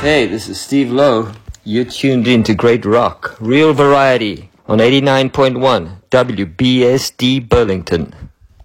Hey, this is Steve Lowe. You're tuned in to Great Rock, Real Variety on 89.1 WBSD Burlington.